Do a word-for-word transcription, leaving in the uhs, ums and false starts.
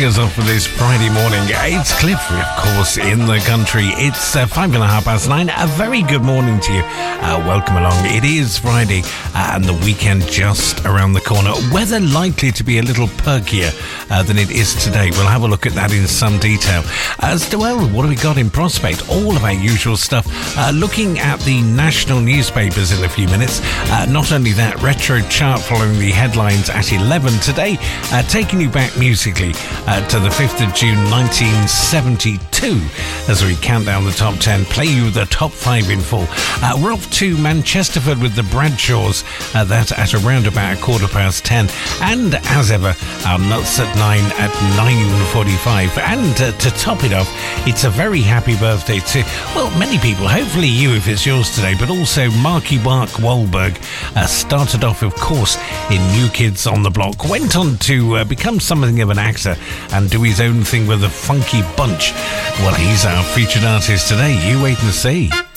starting us off with this Friday morning. It's Cliff, of course, in the country. It's uh, five and a half past nine. A very good morning to you. Uh, welcome along. It is Friday uh, and the weekend just around the corner. Weather likely to be a little perkier uh, than it is today. We'll have a look at that in some detail. As to, well, what have we got in prospect? All of our usual stuff. Uh, looking at the national newspapers in a few minutes. Uh, not only that, retro chart following the headlines at eleven today, uh, taking you back musically uh, to the fifth of June nineteen seventy-two as we count down the top ten, play you the top five in full. Uh, we're off to Manchesterford with the Bradshaws, uh, that at around about a quarter past ten, and as ever our nuts at nine at nine forty-five. And uh, to top it off, it's a very happy birthday to, well, many people, hopefully you if it's yours today, but also Marky Mark Wahlberg. Uh, started off, of course, in New Kids on the Block, went on to uh, become something of an actor and do his own thing with a Funky Bunch. Well, he's our featured artist today. You wait and see.